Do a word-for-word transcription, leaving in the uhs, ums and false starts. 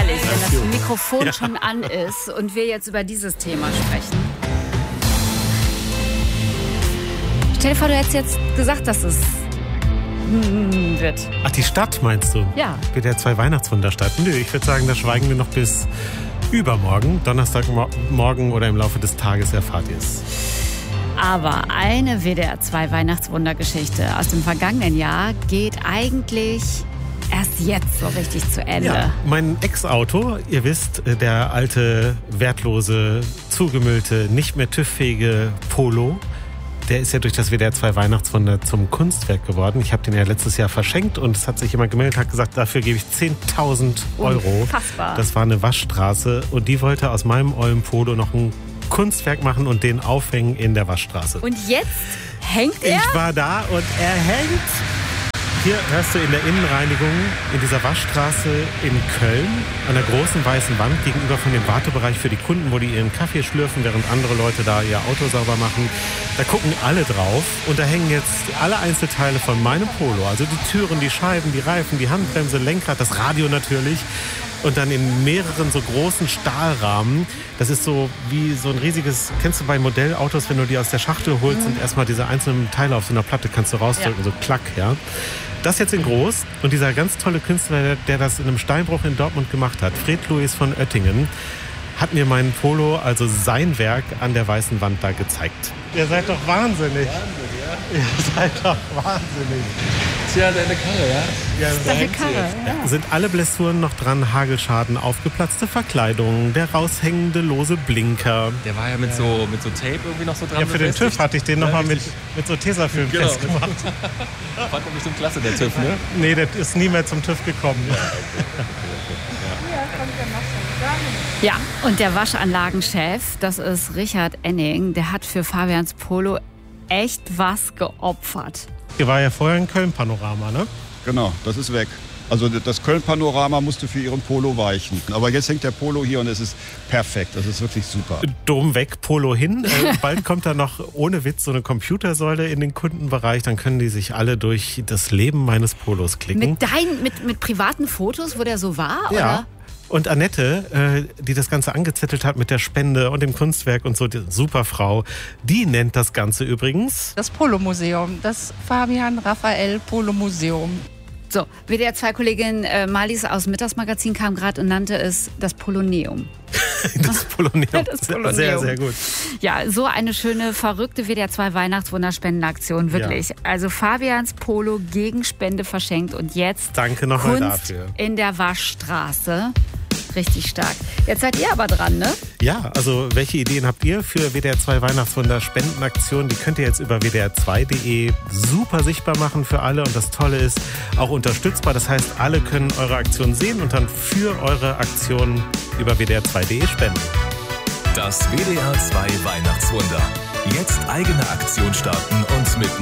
ehrlich, wenn das Mikrofon ja. schon an ist und wir jetzt über dieses Thema sprechen. Stell dir vor, du hättest jetzt gesagt, dass es hm, wird. Ach, die Stadt meinst du? Ja. W D R zwei Weihnachtswunderstadt. Nö, ich würde sagen, da schweigen wir noch bis übermorgen. Donnerstagmorgen oder im Laufe des Tages erfahrt ihr es. Aber eine W D R zwei Weihnachtswundergeschichte aus dem vergangenen Jahr geht eigentlich erst jetzt so richtig zu Ende. Ja, mein Ex-Auto, ihr wisst, der alte, wertlose, zugemüllte, nicht mehr TÜV-fähige Polo, der ist ja durch das W D R zwei Weihnachtswunder zum Kunstwerk geworden. Ich habe den ja letztes Jahr verschenkt und es hat sich jemand gemeldet, hat gesagt, dafür gebe ich zehntausend Euro. Unfassbar. Das war eine Waschstraße und die wollte aus meinem ollen Polo noch ein Kunstwerk machen und den aufhängen in der Waschstraße. Und jetzt hängt er? Ich war da und er hängt. Hier hörst du in der Innenreinigung in dieser Waschstraße in Köln an der großen weißen Wand gegenüber von dem Wartebereich für die Kunden, wo die ihren Kaffee schlürfen, während andere Leute da ihr Auto sauber machen. Da gucken alle drauf und da hängen jetzt alle Einzelteile von meinem Polo. Also die Türen, die Scheiben, die Reifen, die Handbremse, Lenkrad, das Radio natürlich. Und dann in mehreren so großen Stahlrahmen. Das ist so wie so ein riesiges, kennst du bei Modellautos, wenn du die aus der Schachtel holst mhm. und erstmal diese einzelnen Teile auf so einer Platte kannst du rausdrücken, ja. so klack, ja. Das jetzt in groß und dieser ganz tolle Künstler, der das in einem Steinbruch in Dortmund gemacht hat, Fred Louis von Oettingen, hat mir meinen Polo, also sein Werk, an der weißen Wand da gezeigt. Ihr seid doch wahnsinnig. Wahnsinn, ja. Ihr seid doch wahnsinnig. Tja, deine Karre, ja? Ja, deine Karre, ja. Sind alle Blessuren noch dran, Hagelschaden, aufgeplatzte Verkleidung, der raushängende lose Blinker. Der war ja mit, ja. So, mit so Tape irgendwie noch so dran. Ja, für den TÜV hatte ich den ja, nochmal mit, mit so Tesafilm genau. festgemacht. Fand man bestimmt klasse, der TÜV, ne? Nee, der ist nie mehr zum TÜV gekommen. Ja, Ja, und der Waschanlagenchef, das ist Richard Enning, der hat für Fabians Polo echt was geopfert. Hier war ja vorher ein Köln-Panorama, ne? Genau, das ist weg. Also das Köln-Panorama musste für ihren Polo weichen. Aber jetzt hängt der Polo hier und es ist perfekt. Das ist wirklich super. Dom weg, Polo hin. Äh, bald kommt da noch ohne Witz so eine Computersäule in den Kundenbereich. Dann können die sich alle durch das Leben meines Polos klicken. Mit deinen, mit, mit privaten Fotos, wo der so war? Ja. Oder? Und Annette, äh, die das Ganze angezettelt hat mit der Spende und dem Kunstwerk und so, die super Frau, die nennt das Ganze übrigens das Polo-Museum, das Fabian Raphael Polo-Museum. So, W D R zwei Kollegin äh, Marlies aus dem Mittagsmagazin kam gerade und nannte es das Poloneum. Das Poloneum. Das Poloneum. Sehr, sehr gut. Ja, so eine schöne, verrückte W D R zwei Weihnachtswunderspendenaktion, wirklich. Ja. Also Fabians Polo gegen Spende verschenkt und jetzt Danke nochmal Kunst dafür. In der Waschstraße. Richtig stark. Jetzt seid ihr aber dran, ne? Ja, also welche Ideen habt ihr für W D R zwei Weihnachtswunder-Spendenaktionen? Die könnt ihr jetzt über w d r zwei punkt d e super sichtbar machen für alle. Und das Tolle ist, auch unterstützbar. Das heißt, alle können eure Aktion sehen und dann für eure Aktion über w d r zwei punkt d e spenden. Das W D R zwei Weihnachtswunder. Jetzt eigene Aktion starten und mitmachen.